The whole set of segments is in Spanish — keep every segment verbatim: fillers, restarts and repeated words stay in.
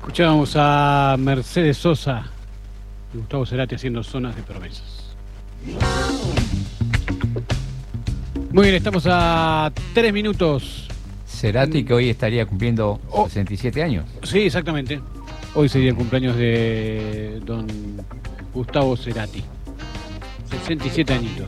Escuchábamos a Mercedes Sosa y Gustavo Cerati haciendo Zonas de Promesas. Muy bien, estamos a tres minutos. Cerati, que hoy estaría cumpliendo Oh. sesenta y siete años. Sí, exactamente. Hoy sería el cumpleaños de don Gustavo Cerati. sesenta y siete añitos.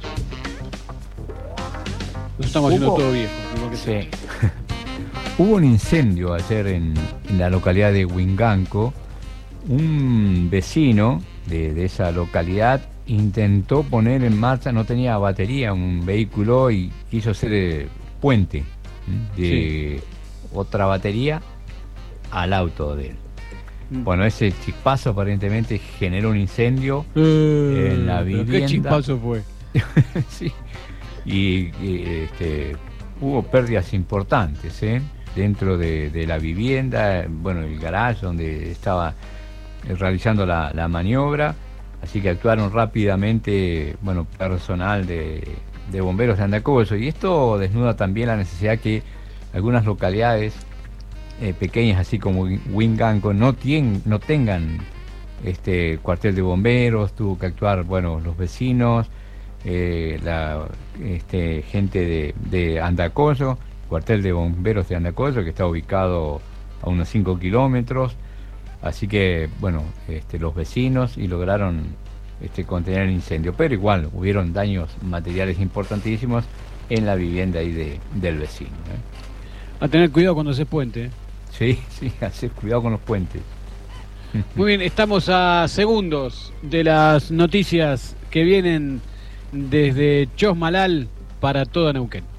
Nos estamos haciendo Hubo- todo viejo. igual que Sí. Cerati. Hubo un incendio ayer en, en la localidad de Huinganco. Un vecino de, de esa localidad intentó poner en marcha, no tenía batería, un vehículo y quiso hacer el puente ¿m? de otra batería al auto de él. Mm. Bueno, ese chispazo aparentemente generó un incendio Eh, en la pero vivienda. ¿Qué chispazo fue? Sí. Y, y, este, hubo pérdidas importantes ¿eh? dentro de, de la vivienda, bueno, el garage donde estaba eh, realizando la, la maniobra, así que actuaron rápidamente, bueno, personal de, de bomberos de Andacollo, y esto desnuda también la necesidad que algunas localidades eh, pequeñas, así como Huinganco, no, tien, no tengan este cuartel de bomberos. Tuvo que actuar, bueno, los vecinos, eh, la este, gente de, de Andacollo, cuartel de bomberos de Andacollo, que está ubicado a unos cinco kilómetros, así que, bueno, este, los vecinos y lograron este, contener el incendio, pero igual hubieron daños materiales importantísimos en la vivienda ahí de, del vecino ¿eh? A tener cuidado cuando se puente. ¿eh? Sí, sí, hacer cuidado con los puentes. Muy bien, estamos a segundos de las noticias que vienen desde Chosmalal para toda Neuquén.